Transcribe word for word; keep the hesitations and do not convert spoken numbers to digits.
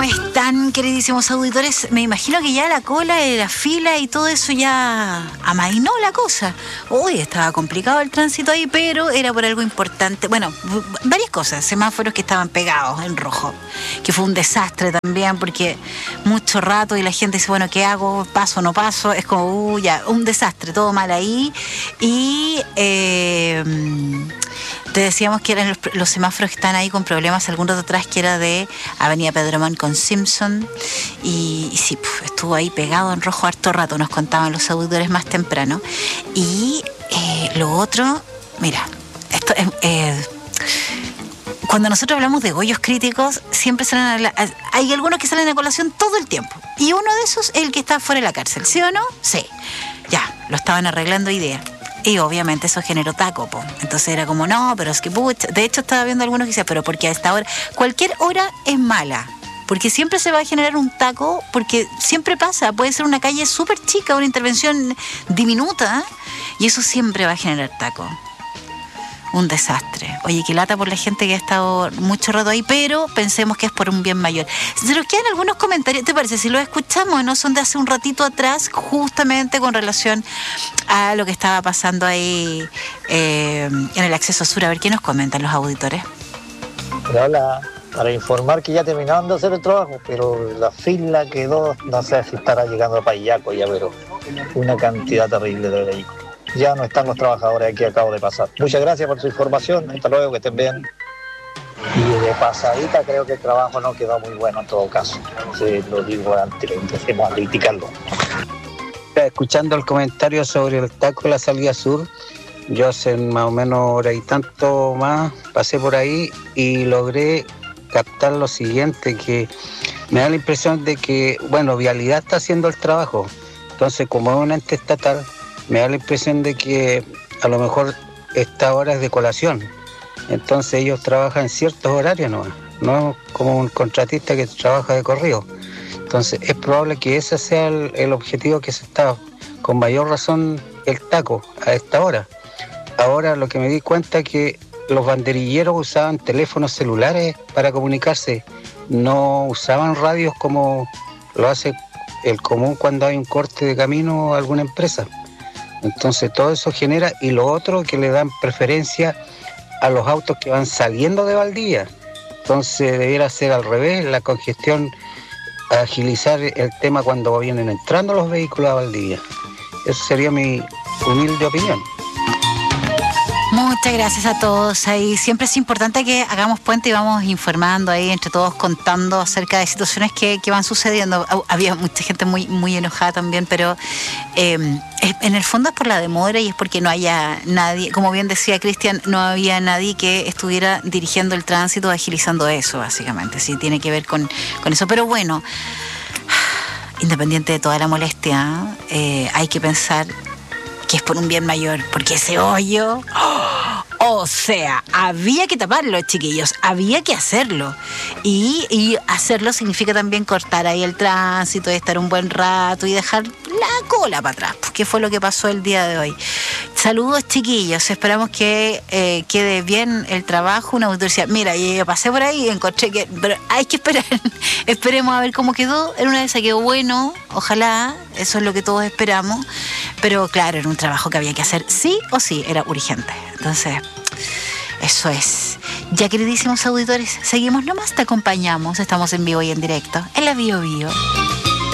Están, queridísimos auditores, me imagino que ya la cola, la fila y todo eso ya amainó la cosa. Uy, estaba complicado el tránsito ahí, pero era por algo importante. Bueno, varias cosas, semáforos que estaban pegados en rojo, que fue un desastre también, porque mucho rato y la gente dice, bueno, ¿qué hago? ¿Paso o no paso? Es como, uy, ya, un desastre, todo mal ahí. Y eh, te decíamos que eran los, los semáforos que están ahí con problemas, algunos de atrás que era de Avenida Pedro Montt con Simpson, y, y sí, puf, estuvo ahí pegado en rojo harto rato, nos contaban los auditores más temprano. Y eh, lo otro, mira, esto es... Eh, cuando nosotros hablamos de hoyos críticos, siempre salen a la, hay algunos que salen a colación todo el tiempo. Y uno de esos es el que está fuera de la cárcel, ¿sí o no? Sí. Ya, lo estaban arreglando hoy día. Y obviamente eso generó taco, po. Entonces era como, no, pero es que, pucha. De hecho estaba viendo algunos que decían, pero porque a esta hora, cualquier hora es mala. Porque siempre se va a generar un taco, porque siempre pasa. Puede ser una calle súper chica, una intervención diminuta, y eso siempre va a generar taco. Un desastre. Oye, qué lata por la gente que ha estado mucho rato ahí, pero pensemos que es por un bien mayor. Se nos quedan algunos comentarios, ¿te parece? Si los escuchamos, ¿no? Son de hace un ratito atrás, justamente con relación a lo que estaba pasando ahí eh, en el acceso sur. A ver, ¿qué nos comentan los auditores? Hola, para informar que ya terminaron de hacer el trabajo, pero la fila quedó, no sé si estará llegando a Payaco ya, pero una cantidad terrible de vehículos. Ya no están los trabajadores aquí, acabo de pasar. Muchas gracias por su información, hasta luego, que estén bien. Y de pasadita creo que el trabajo no quedó muy bueno en todo caso. Se lo digo antes que empecemos a criticarlo. Escuchando el comentario sobre el taco de la salida sur, yo hace más o menos hora y tanto más pasé por ahí y logré captar lo siguiente, que me da la impresión de que, bueno, Vialidad está haciendo el trabajo. Entonces, como es un ente estatal, me da la impresión de que a lo mejor esta hora es de colación. Entonces ellos trabajan en ciertos horarios, no, no como un contratista que trabaja de corrido. Entonces es probable que ese sea el, el objetivo que se está, con mayor razón, el taco a esta hora. Ahora lo que me di cuenta es que los banderilleros usaban teléfonos celulares para comunicarse, no usaban radios como lo hace el común cuando hay un corte de camino a alguna empresa. Entonces todo eso genera, y lo otro que le dan preferencia a los autos que van saliendo de Valdivia. Entonces debiera ser al revés, la congestión, agilizar el tema cuando vienen entrando los vehículos a Valdivia. Esa sería mi humilde opinión. Muchas gracias a todos ahí. Siempre es importante que hagamos puente y vamos informando ahí entre todos, contando acerca de situaciones que, que van sucediendo. Había mucha gente muy, muy enojada también, pero eh, en el fondo es por la demora y es porque no haya nadie, como bien decía Cristian, no había nadie que estuviera dirigiendo el tránsito, agilizando eso, básicamente. Sí, tiene que ver con, con eso. Pero bueno, independiente de toda la molestia, eh, hay que pensar que es por un bien mayor, porque ese hoyo, oh, o sea, había que taparlo, chiquillos, había que hacerlo. Y, y hacerlo significa también cortar ahí el tránsito y estar un buen rato y dejar la cola para atrás, que fue lo que pasó el día de hoy. Saludos, chiquillos, esperamos que eh, quede bien el trabajo. Una autoridad, mira, yo pasé por ahí y encontré que, pero hay que esperar, esperemos a ver cómo quedó. En una de esas quedó bueno, ojalá, eso es lo que todos esperamos, pero claro, era un trabajo que había que hacer sí o sí, era urgente. Entonces, eso es. Ya, queridísimos auditores, seguimos nomás, te acompañamos, estamos en vivo y en directo, en la Bio Bio.